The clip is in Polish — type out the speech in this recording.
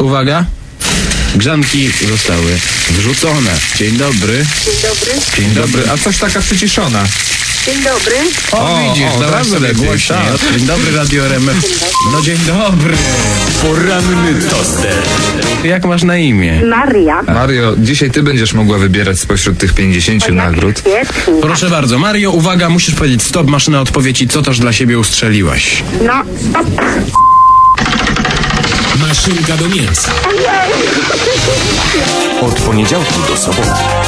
Uwaga. Grzanki zostały wrzucone. Dzień dobry. Dzień dobry. Dzień dobry. A coś taka przyciszona. Dzień dobry. O, widzisz, dałaś sobie głośniej. Dzień dobry, Radio RMF. No dzień dobry. Poranny toster. Jak masz na imię? Maria. Mario, dzisiaj ty będziesz mogła wybierać spośród tych 50 nagród. Świetnie. Proszę bardzo, Mario, uwaga, musisz powiedzieć stop, maszyna odpowiedzi, co też dla siebie ustrzeliłaś. No, stop. Maszynka do mięsa. Od poniedziałku do soboty.